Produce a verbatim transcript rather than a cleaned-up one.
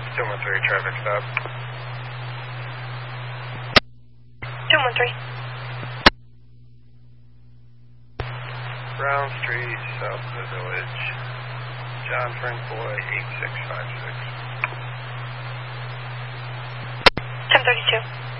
two one three, traffic stop. two one three. Brown Street, south of the village. John Frank Boy, eight six five six. ten thirty-two.